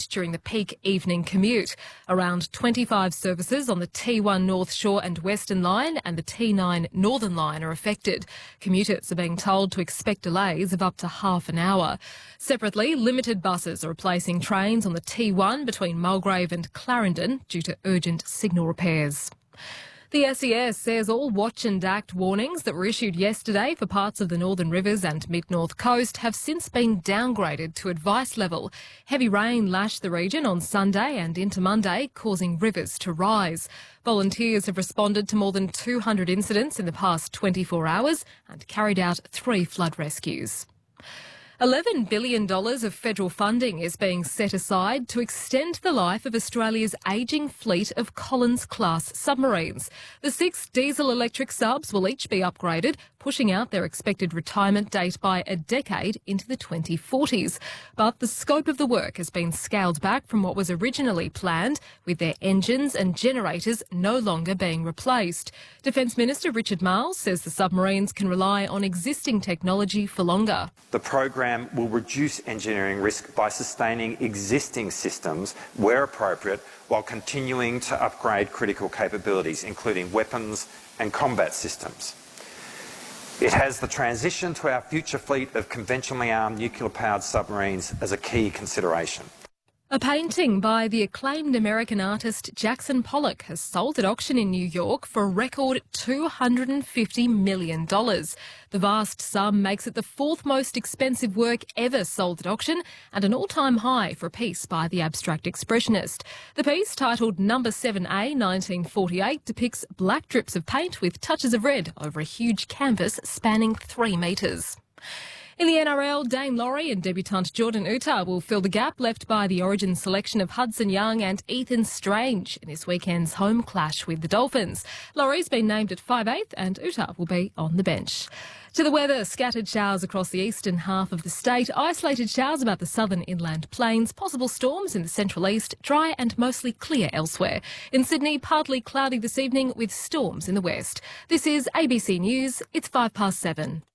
used during the peak evening commute. Around 25 services on the T1 North Shore and Western Line and the T9 Northern Line are affected. Commuters are being told to expect delays of up to half an hour. Separately, limited buses are replacing trains on the T1 between Mulgrave and Clarendon due to urgent signal repairs. The SES says all watch and act warnings that were issued yesterday for parts of the Northern Rivers and mid-north coast have since been downgraded to advice level. Heavy rain lashed the region on Sunday and into Monday, causing rivers to rise. Volunteers have responded to more than 200 incidents in the past 24 hours and carried out 3 flood rescues. $11 billion of federal funding is being set aside to extend the life of Australia's ageing fleet of Collins-class submarines. The 6 diesel-electric subs will each be upgraded, pushing out their expected retirement date by a decade into the 2040s. But the scope of the work has been scaled back from what was originally planned, with their engines and generators no longer being replaced. Defence Minister Richard Marles says the submarines can rely on existing technology for longer. The program will reduce engineering risk by sustaining existing systems where appropriate, while continuing to upgrade critical capabilities, including weapons and combat systems. It has the transition to our future fleet of conventionally armed nuclear-powered submarines as a key consideration. A painting by the acclaimed American artist Jackson Pollock has sold at auction in New York for a record $250 million. The vast sum makes it the 4th most expensive work ever sold at auction and an all-time high for a piece by the abstract expressionist. The piece, titled Number 7A 1948, depicts black drips of paint with touches of red over a huge canvas spanning 3 metres. In the NRL, Dane Laurie and debutant Jordan Uta will fill the gap left by the Origin selection of Hudson Young and Ethan Strange in this weekend's home clash with the Dolphins. Laurie's been named at 5'8" and Uta will be on the bench. To the weather, scattered showers across the eastern half of the state, isolated showers about the southern inland plains, possible storms in the central east, dry and mostly clear elsewhere. In Sydney, partly cloudy this evening with storms in the west. This is ABC News. It's 7:05.